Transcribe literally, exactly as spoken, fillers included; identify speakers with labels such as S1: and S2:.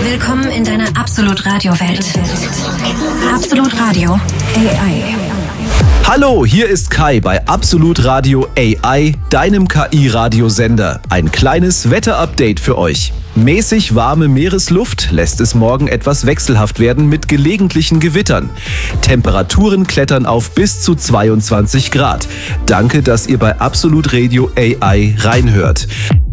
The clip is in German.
S1: Willkommen in deiner Absolut-Radio-Welt. Absolut Radio A I.
S2: Hallo, hier ist Kai bei Absolut Radio A I, deinem K I-Radiosender. Ein kleines Wetterupdate für euch. Mäßig warme Meeresluft lässt es morgen etwas wechselhaft werden mit gelegentlichen Gewittern. Temperaturen klettern auf bis zu zweiundzwanzig Grad. Danke, dass ihr bei Absolut Radio A I reinhört.